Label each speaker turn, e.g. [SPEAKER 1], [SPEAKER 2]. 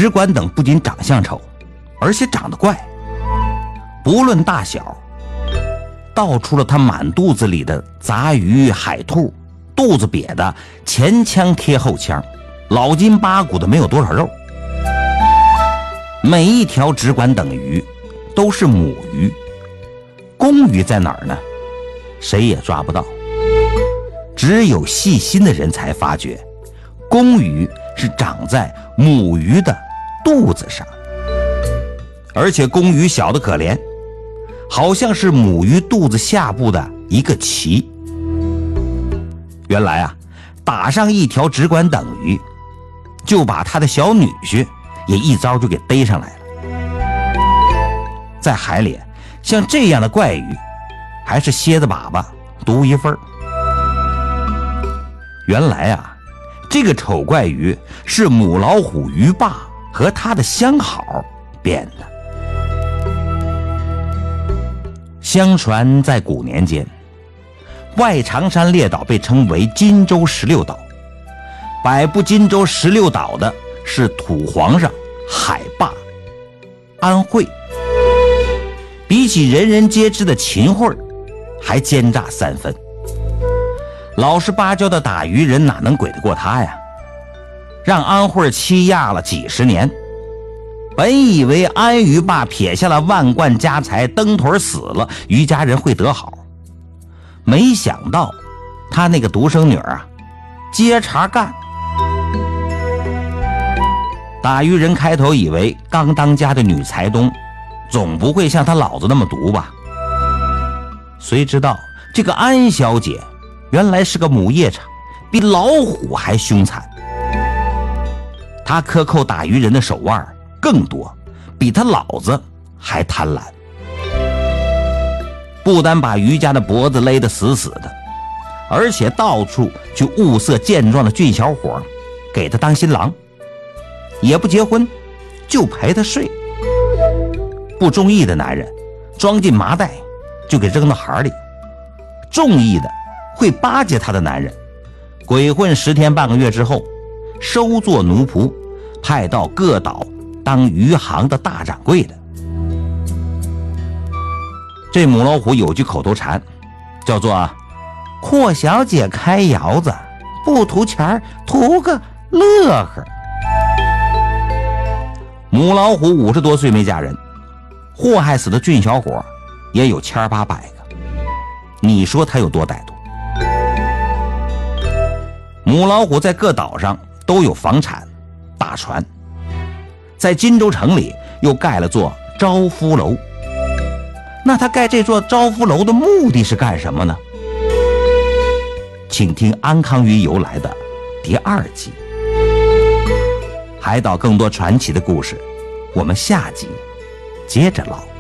[SPEAKER 1] 直管等不仅长相丑，而且长得怪，不论大小，倒出了他满肚子里的杂鱼海兔，肚子瘪的前腔贴后腔，老筋八骨的没有多少肉。每一条直管等鱼都是母鱼，公鱼在哪儿呢？谁也抓不到。只有细心的人才发觉，公鱼是长在母鱼的肚子上，而且公鱼小得可怜，好像是母鱼肚子下部的一个鳍。原来啊，打上一条直管等鱼，就把他的小女婿也一招就给逮上来了。在海里，像这样的怪鱼，还是蝎子粑粑独一份。原来啊，这个丑怪鱼是母老虎鱼霸和他的相好变的。相传在古年间，外长山列岛被称为荆州16岛，摆布荆州16岛的是土皇上海霸安慧。比起人人皆知的秦桧还奸诈3分，老实巴交的打渔人哪能鬼得过他呀？让安慧欺压了几十年，本以为安渔霸撇下了万贯家财蹬腿死了，渔家人会得好，没想到他那个独生女啊接茬干。打渔人开头以为刚当家的女财东总不会像他老子那么毒吧，谁知道这个安小姐原来是个母夜叉，比老虎还凶残。她克扣打渔人的手腕更多，比他老子还贪婪。不单把渔家的脖子勒得死死的，而且到处去物色健壮的俊小伙给他当新郎，也不结婚，就陪他睡。不中意的男人装进麻袋就给扔到海里，中意的会巴结他的男人鬼混10天半个月之后收作奴仆，派到各岛当渔行的大掌柜的。这母老虎有句口头禅，叫做阔小姐开窑子，不图钱图个乐呵。母老虎50多岁没嫁人，祸害死的俊小伙也有1800个，你说他有多歹毒？母老虎在各岛上都有房产大船，在荆州城里又盖了座招夫楼。那他盖这座招夫楼的目的是干什么呢？请听安康鱼由来的第2集。海岛更多传奇的故事，我们下集接着唠。